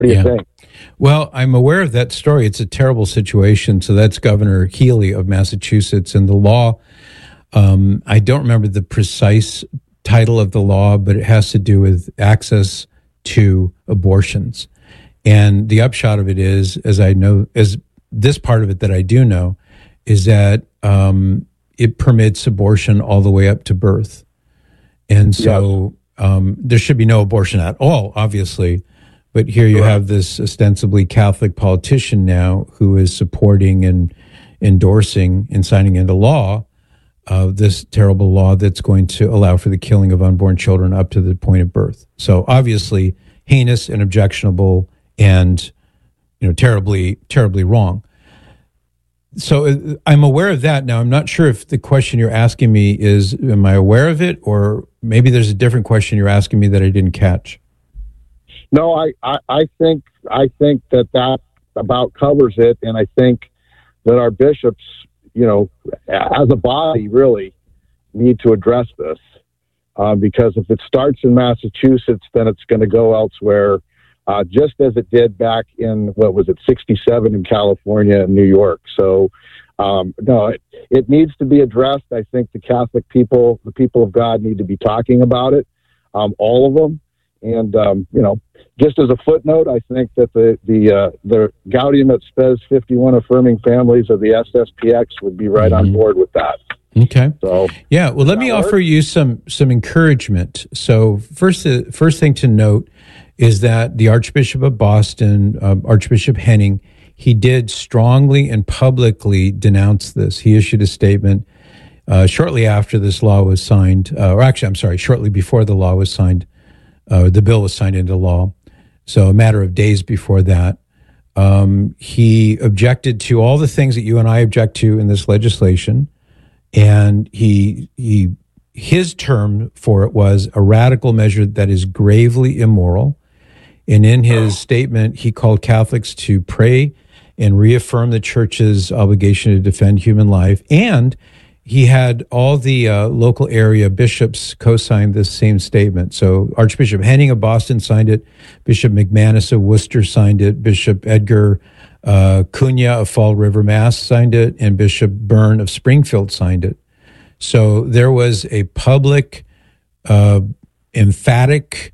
What do you think? Well, I'm aware of that story. It's a terrible situation. So that's Governor Healy of Massachusetts. And the law, I don't remember the precise title of the law, but it has to do with access to abortions. And the upshot of it is, as I know, as this part of it that I do know, is that it permits abortion all the way up to birth. And so there should be no abortion at all, obviously. But here you have this ostensibly Catholic politician now who is supporting and endorsing and signing into law this terrible law that's going to allow for the killing of unborn children up to the point of birth. So obviously heinous and objectionable and, terribly, terribly wrong. So I'm aware of that. Now, I'm not sure if the question you're asking me is, am I aware of it? Or maybe there's a different question you're asking me that I didn't catch. No, I think that about covers it. And I think that our bishops, as a body, really need to address this. Because if it starts in Massachusetts, then it's going to go elsewhere, just as it did back in, 67 in California and New York. So, no, it needs to be addressed. I think the Catholic people, the people of God, need to be talking about it, all of them. And, just as a footnote, I think that the Gaudium et Spes 51 affirming families of the SSPX would be right on board with that. Okay. So, yeah. Well, let me offer you some encouragement. So first thing to note is that the Archbishop of Boston, Archbishop Henning, he did strongly and publicly denounce this. He issued a statement shortly after this law was signed, shortly before the law was signed. The bill was signed into law. So a matter of days before that, he objected to all the things that you and I object to in this legislation. And his term for it was a radical measure that is gravely immoral. And in his statement, he called Catholics to pray and reaffirm the church's obligation to defend human life. And he had all the local area bishops co-sign this same statement. So Archbishop Henning of Boston signed it, Bishop McManus of Worcester signed it, Bishop Edgar Cunha of Fall River, Mass. Signed it, and Bishop Byrne of Springfield signed it. So there was a public, emphatic,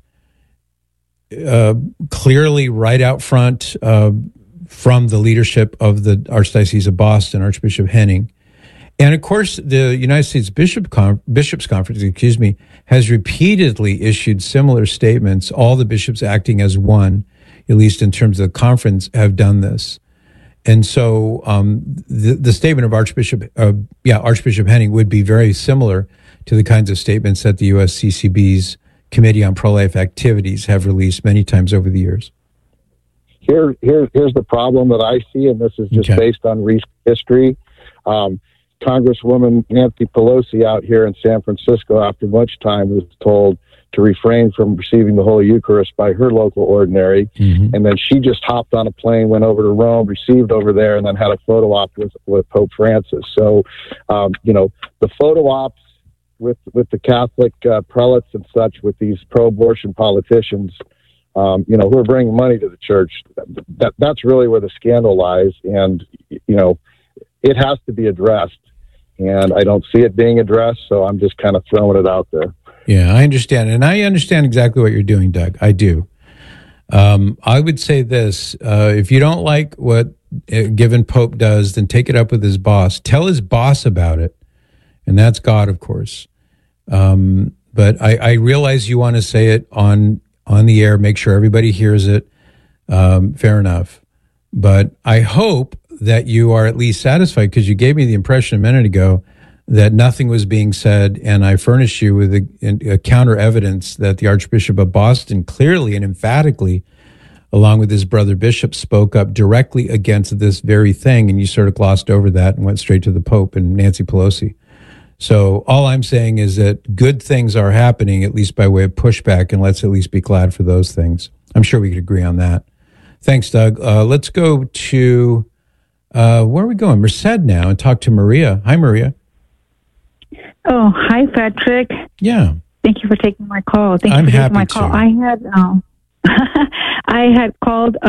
clearly right out front from the leadership of the Archdiocese of Boston, Archbishop Henning. And of course, the United States Bishops' Conference, has repeatedly issued similar statements. All the bishops acting as one, at least in terms of the conference, have done this. And so the statement of Archbishop Henning would be very similar to the kinds of statements that the USCCB's Committee on Pro-Life Activities have released many times over the years. Here's the problem that I see, and this is just based on recent history. Congresswoman Nancy Pelosi out here in San Francisco, after much time, was told to refrain from receiving the Holy Eucharist by her local ordinary. Mm-hmm. And then she just hopped on a plane, went over to Rome, received over there, and then had a photo op with Pope Francis. So, the photo ops with the Catholic prelates and such, with these pro-abortion politicians, who are bringing money to the church, that's really where the scandal lies. And, it has to be addressed. And I don't see it being addressed, so I'm just kind of throwing it out there. Yeah, I understand. And I understand exactly what you're doing, Doug. I do. I would say this. If you don't like what a given pope does, then take it up with his boss. Tell his boss about it. And that's God, of course. But I realize you want to say it on the air, make sure everybody hears it. Fair enough. But I hope that you are at least satisfied, because you gave me the impression a minute ago that nothing was being said, and I furnished you with a counter evidence that the Archbishop of Boston clearly and emphatically, along with his brother bishop, spoke up directly against this very thing, and you sort of glossed over that and went straight to the Pope and Nancy Pelosi. So all I'm saying is that good things are happening, at least by way of pushback, and let's at least be glad for those things. I'm sure we could agree on that. Thanks, Doug. Let's go to, where are we going? Merced now, and talk to Maria. Hi, Maria. Oh, hi, Patrick. Yeah. Thank you for taking my call. I'm happy to. I had, I had called